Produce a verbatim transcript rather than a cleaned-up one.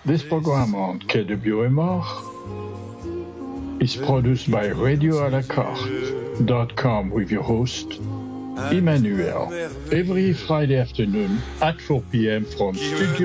This program on K W M R is produced by radio a la carte dot com with your host, Emmanuel, every Friday afternoon at four p.m. from Studio